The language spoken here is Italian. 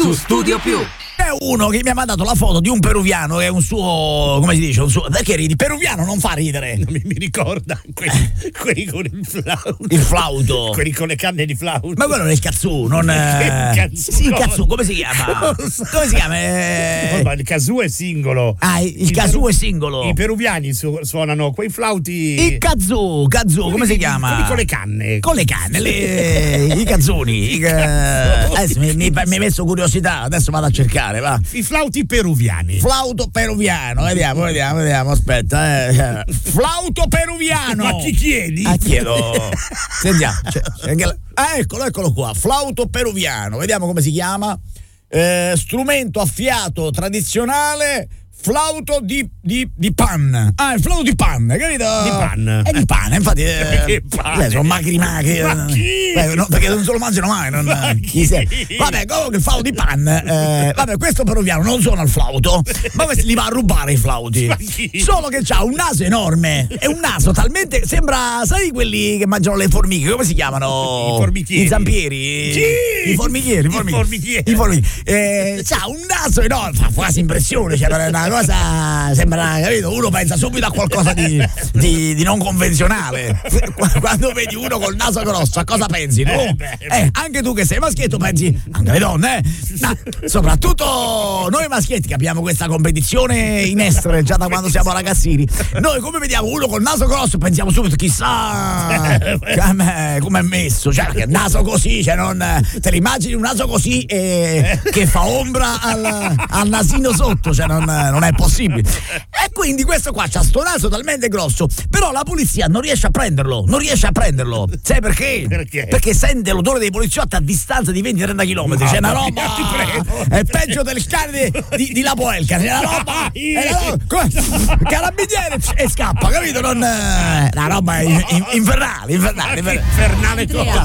su Studio Più. C'è uno che mi ha mandato la foto di un peruviano che è un suo, come si dice, un suo, perché ridi? Peruviano non fa ridere. Mi ricorda quelli con il flauto. Il flauto. Quelli con le canne di flauto. Ma quello è il kazoo, non Sì, il kazoo, come si chiama? Come si chiama? Il kazoo è singolo. Ah, il kazoo è singolo. I peruviani suonano quei flauti. Il kazoo, come si chiama? Quelli con le canne. Con le canne, i cazzoni. Adesso mi hai messo curiosità, adesso vado a cercare. Va. I flauti peruviani. Flauto peruviano, vediamo, aspetta. Flauto peruviano. Ma chi chiedi? Chiedo. Sentiamo. Eccolo qua, flauto peruviano, vediamo come si chiama. Strumento a fiato tradizionale. Flauto di pan. Ah, il flauto di pan, capito? Di pan. È di pane, infatti. Che pane? Sono magri. Ma chi? No, perché non se lo mangiano mai. Vabbè, comunque il flauto di pan. Vabbè, questo peruviano non suona il flauto, ma questi li va a rubare i flauti. Solo che c'ha un naso enorme. E un naso talmente. Sembra, sai, quelli che mangiano le formiche, come si chiamano? I formichieri. I zampieri. Sì! I formichieri. C'ha un naso enorme, fa quasi impressione, cioè una cosa, sembra, capito? Uno pensa subito a qualcosa di non convenzionale. Quando vedi uno col naso grosso, a cosa pensi tu? Anche tu che sei maschietto pensi, anche le donne, ma soprattutto noi maschietti che abbiamo questa competizione in essere già da quando siamo ragazzini. Noi come vediamo uno col naso grosso pensiamo subito, chissà come è messo, cioè che naso così, cioè non te l'immagini un naso così che fa ombra al nasino sotto, cioè non è possibile. E quindi questo qua c'ha sto naso talmente grosso, però la polizia non riesce a prenderlo. Sai perché? Perché sente l'odore dei poliziotti a distanza di 20-30 km. C'è una roba, è peggio del cane di La Poelca. C'è una roba, carabiniere e scappa, capito? La roba è infernale. Infernale cosa?